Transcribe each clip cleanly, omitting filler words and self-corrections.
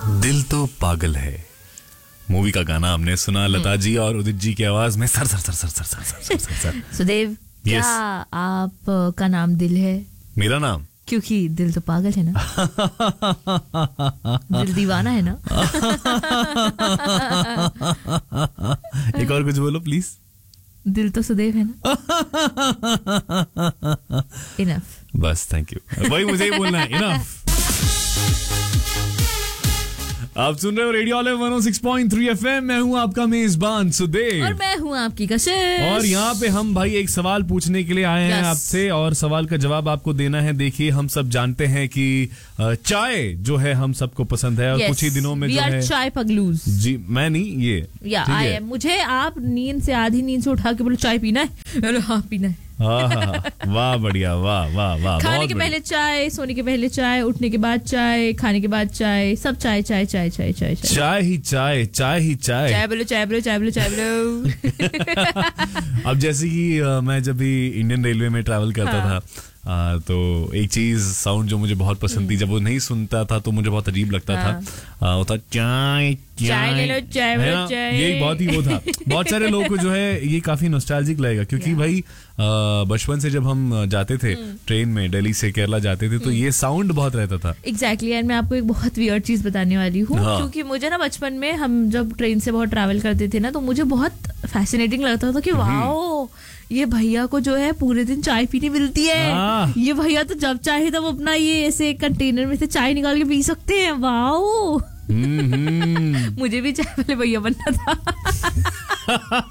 दिल तो पागल है मूवी का गाना हमने सुना, लता जी और उदित जी की आवाज में। Sir sir sir sir sir sir sir sir sir Sudev, क्या आपका नाम दिल है? मेरा नाम? क्योंकि दिल तो पागल है ना। दिल दीवाना है ना। एक और कुछ बोलो प्लीज। दिल तो सुदेव है ना। इनफ, बस थैंक यू, वही मुझे ही बोलना है, इनफ। आप सुन रहे हो रेडियो ऑले 106.3 FM। मैं हूं आपका मेजबान सुदेव और मैं हूं आपकी कशिश। और यहाँ पे हम भाई एक सवाल पूछने के लिए आए हैं आपसे, और सवाल का जवाब आपको देना है। देखिए, हम सब जानते हैं कि चाय जो है हम सबको पसंद है, और कुछ ही दिनों में जो है चाय पगलूज। जी, मैं नहीं, ये मुझे आप नींद से, आधी नींद से उठा के बोलो चाय पीना है, हाँ पीना है। वाह बढ़िया, वाह वाह वाह। खाने के पहले चाय, सोने के पहले चाय, उठने के बाद चाय, खाने के बाद चाय, सब चाय चाय चाय चाय चाय चाय ही चाय, चाय ही चाय। चाय बोलो चाय बोलो चाय बोलो चाय बोलो। अब जैसे कि मैं जब भी इंडियन रेलवे में ट्रैवल करता था, तो एक चीज साउंड जो मुझे बहुत पसंद थी, जब वो नहीं सुनता था तो मुझे बहुत अजीब लगता था। वो था चाय चाय ले लो, चाय ले लो, चाय। ये बहुत ही वो था। बहुत सारे लोगों को जो है ये काफी नॉस्टैल्जिक लगेगा, क्योंकि भाई बचपन से जब हम जाते थे ट्रेन में, दिल्ली से केरला जाते थे, तो ये साउंड बहुत रहता था। एग्जैक्टली। एंड मैं आपको एक बहुत वियर्ड चीज बताने वाली हूँ, क्योंकि मुझे ना बचपन में, हम जब ट्रेन से बहुत ट्रैवल करते थे ना, तो मुझे बहुत फैसिनेटिंग लगता था कि वाओ, ये भैया को जो है पूरे दिन चाय पीने मिलती है। ये भैया तो जब चाहे तब अपना ये ऐसे कंटेनर में से चाय निकाल के पी सकते हैं। वाओ। मुझे भी चाय वाले भैया बनना था।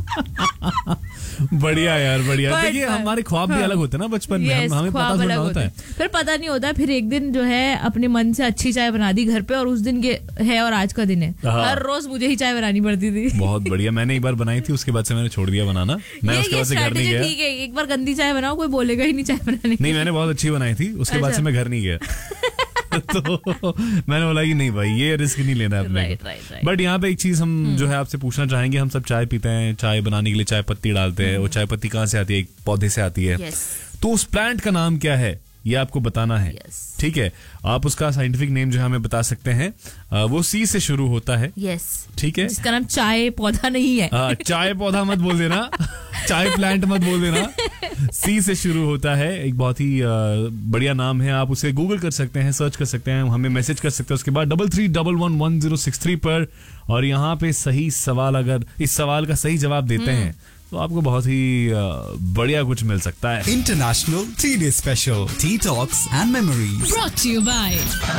बढ़िया यार, बढ़िया। देखिए, हमारे ख्वाब भी अलग होते हैं ना बचपन में, हमें पता थोड़ा होता है। फिर पता नहीं होता, फिर एक दिन जो है अपने मन से अच्छी चाय बना दी घर पे, और उस दिन के है और आज का दिन है। हर रोज मुझे ही चाय बनानी पड़ती थी। बहुत बढ़िया। मैंने एक बार बनाई थी, उसके बाद से मैंने छोड़ दिया बनाना। मैं उसके बाद से घर नहीं गया। ठीक है, एक बार गंदी चाय बनाओ, कोई बोलेगा ही नहीं चाय बनाने। नहीं, मैंने बहुत अच्छी बनाई थी, उसके बाद से मैं घर नहीं गया। तो मैंने बोला कि नहीं भाई, ये रिस्क नहीं लेना है अपने को। बट यहाँ पे एक चीज हम जो है आपसे पूछना चाहेंगे। हम सब चाय पीते हैं, चाय बनाने के लिए चाय पत्ती डालते हैं। वो चाय पत्ती कहाँ से आती है? एक पौधे से आती है। तो उस प्लांट का नाम क्या है, ये आपको बताना है। ठीक है, आप उसका साइंटिफिक नेम जो है हमें बता सकते हैं। वो सी से शुरू होता है। ठीक है, जिसका नाम चाय पौधा नहीं है। चाय पौधा मत बोल देना, चाय प्लांट मत बोल देना। सी से शुरू होता है। एक बहुत ही बढ़िया नाम है। आप उसे गूगल कर सकते हैं, सर्च कर सकते हैं, हमें मैसेज कर सकते हैं उसके बाद 33111063 पर। और यहाँ पे सही सवाल, अगर इस सवाल का सही जवाब देते हैं तो आपको बहुत ही बढ़िया कुछ मिल सकता है। International 3 day special T talks and memories brought to you bye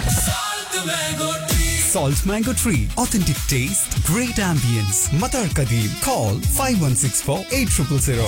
Salt Mango Tree. Authentic taste, great ambience. Matar Kadeem. Call 5164-8000.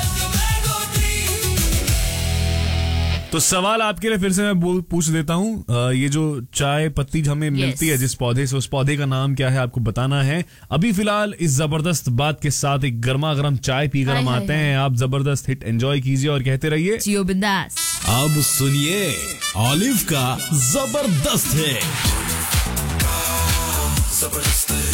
तो सवाल आपके लिए फिर से मैं पूछ देता हूँ। ये जो चाय पत्ती हमें मिलती है जिस पौधे से, उस पौधे का नाम क्या है आपको बताना है। अभी फिलहाल इस जबरदस्त बात के साथ एक गर्मा गर्म चाय पीकर हम आते हैं। आप जबरदस्त हिट एंजॉय कीजिए और कहते रहिए जियो बिंदास। अब सुनिए ऑलिव का जबरदस्त है।